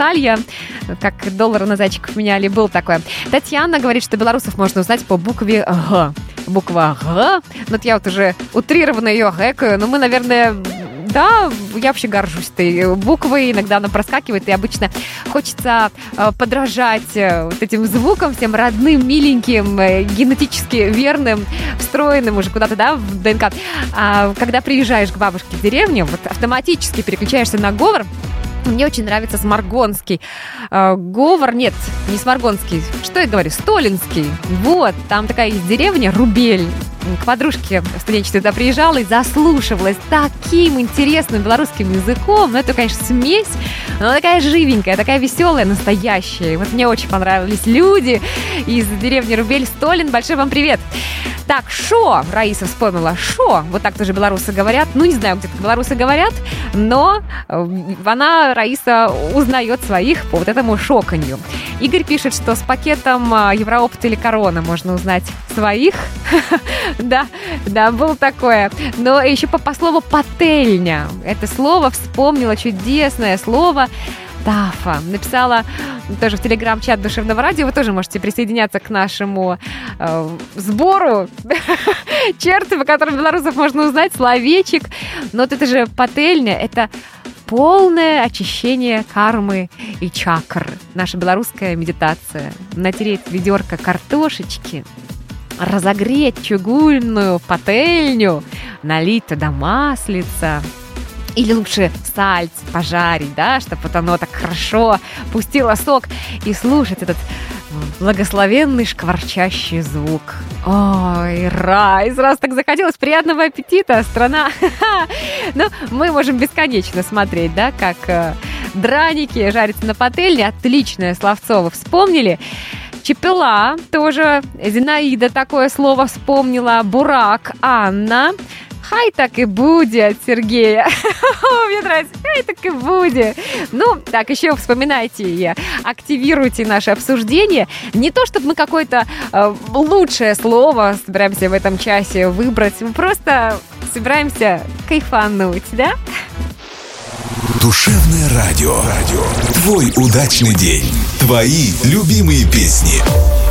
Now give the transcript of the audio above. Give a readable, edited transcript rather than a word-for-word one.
Наталья, как доллары на зайчиков меняли, был такое. Татьяна говорит, что белорусов можно узнать по букве Г. Буква Г. Вот я вот уже утрированно ее гэкаю, но мы, наверное... Да, я вообще горжусь этой буквой, иногда она проскакивает, и обычно хочется подражать вот этим звукам, всем родным, миленьким, генетически верным, встроенным уже куда-то, да, в ДНК. А когда приезжаешь к бабушке в деревню, вот автоматически переключаешься на говор. Мне очень нравится сморгонский говор. Нет, не сморгонский. Что я говорю? Столинский. Вот, там такая есть деревня, Рубель. К подружке в студенчестве туда приезжала и заслушивалась таким интересным белорусским языком. Ну, это, конечно, смесь, но она такая живенькая, такая веселая, настоящая. И вот мне очень понравились люди из деревни Рубель. Столин, большой вам привет. Так, шо, Раиса вспомнила, шо, вот так тоже белорусы говорят. Ну, не знаю, где так белорусы говорят, но она, Раиса, узнает своих по вот этому шоканью. Игорь пишет, что с пакетом Евроопт или Корона можно узнать своих. Да, было такое. Но еще по слову «пательня». Это слово вспомнила, чудесное слово. Тафа написала тоже в телеграм-чат Душевного радио. Вы тоже можете присоединяться к нашему сбору черт, по которым белорусов можно узнать, словечек. Но вот это же пательня, это полное очищение кармы и чакр. Наша белорусская медитация. Натереть ведерко картошечки, разогреть чугунную пательню, налить туда маслица. Или лучше сальц пожарить, да, чтобы вот оно так хорошо пустило сок. И слушать этот благословенный шкварчащий звук. Ой, рай! Сразу так захотелось. Приятного аппетита, страна! Ну, мы можем бесконечно смотреть, да, как драники жарятся на пательне. Отличное словцо вы вспомнили. Чепела тоже. Зинаида такое слово вспомнила. Бурак. Анна. Хай так и будет, Сергея. Мне нравится. Хай так и будет. Ну, так, еще вспоминайте и активируйте наше обсуждение. Не то, чтобы мы какое-то лучшее слово собираемся в этом часе выбрать. Мы просто собираемся кайфануть, да? Душевное радио. Твой удачный день. Твои любимые песни.